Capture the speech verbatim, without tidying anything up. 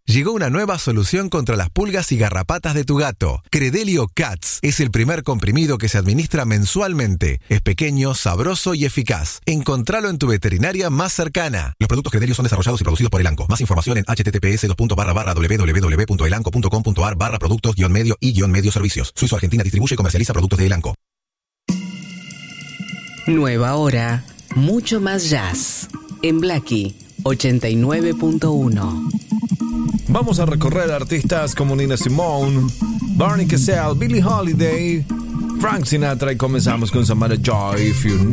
Llegó una nueva solución contra las pulgas y garrapatas de tu gato. Credelio Cats es el primer comprimido que se administra mensualmente. Es pequeño, sabroso y eficaz. Encontralo en tu veterinaria más cercana. Los productos Credelio son desarrollados y producidos por Elanco. Más información en https barra barra www.elanco.com.ar barra productos guión medio y guión medio servicios. Suizo Argentina distribuye y comercializa productos de Elanco. Nueva hora, mucho más jazz. En Blackie ochenta y nueve punto uno. Vamos a recorrer artistas como Nina Simone, Barney Kessel, Billie Holiday, Frank Sinatra y comenzamos con Samara Joy. If you